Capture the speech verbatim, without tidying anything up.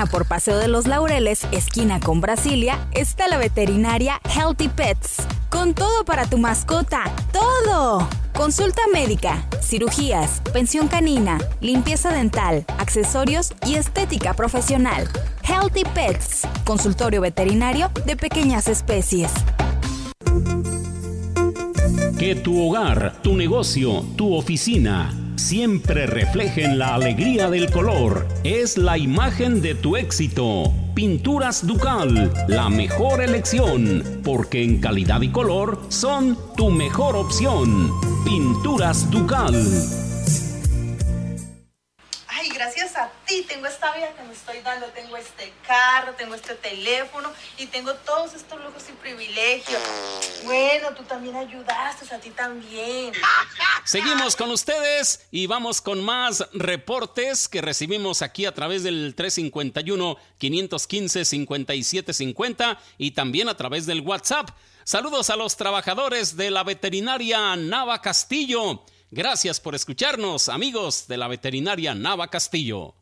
Manzana por Paseo de los Laureles, esquina con Brasilia, está la veterinaria Healthy Pets. Con todo para tu mascota, ¡todo! Consulta médica, cirugías, pensión canina, limpieza dental, accesorios y estética profesional. Healthy Pets, consultorio veterinario de pequeñas especies. Que tu hogar, tu negocio, tu oficina siempre reflejen la alegría del color. Es la imagen de tu éxito. Pinturas Ducal, la mejor elección, porque en calidad y color son tu mejor opción. Pinturas Ducal. Ay, gracias a ti tengo esta vida que me estoy dando. Tengo este carro, tengo este teléfono y tengo todos estos lujos y privilegios. Bueno, tú también ayudaste, a ti también. Seguimos con ustedes y vamos con más reportes que recibimos aquí a través del tres cinco uno, cinco uno cinco, cinco siete cinco cero y también a través del WhatsApp. Saludos a los trabajadores de la veterinaria Nava Castillo. Gracias por escucharnos, amigos de la veterinaria Nava Castillo.